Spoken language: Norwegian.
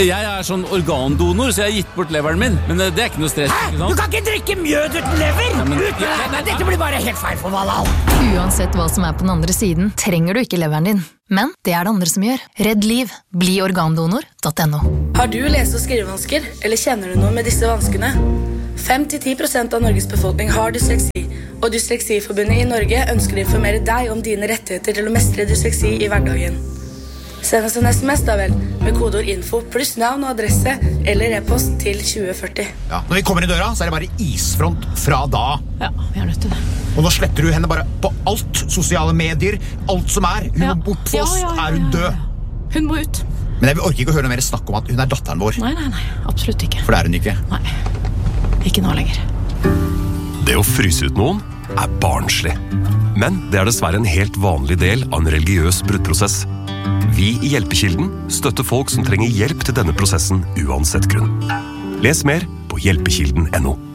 Jeg sånn organdonor, så jeg har gitt bort leveren min. Men det ikke noe stress. Hæ? Du kan ikke drikke mjød uten lever! Nei, dette blir bare helt feil for Valhall. Uansett hva som på den andre siden, trenger du ikke leveren din. Men det det andre som gjør. Redd liv. Bli organdonor.no. Har du lese- og skrivevansker, eller kjenner du noe med disse vanskene? 5-10% av Norges befolkning har dysleksi, og Dysleksiforbundet i Norge ønsker å informere deg om dine rettigheter til å mestre dysleksi i hverdagen. Send oss en SMS da vel, med kodeord info pluss navn og adresse eller e-post til 2040. Ja, når vi kommer i døra, så det bare isfront fra da. Ja, vi nødt til det. Og nå sletter du henne bare på alt, sosiale medier, alt som Hun må bort for oss, hun død. Hun må ut. Men jeg orker ikke å høre noe mer snakk om at hun datteren vår. Nei, absolutt ikke. For det hun ikke. Nei, ikke nå lenger. Det å fryse ut noen barnslig. Men det dessverre en helt vanlig del av en religiøs bruddprosess. Vi i Hjelpekilden støtter folk som trenger hjelp til denne prosessen uansett grunn. Les mer på hjelpekilden.no.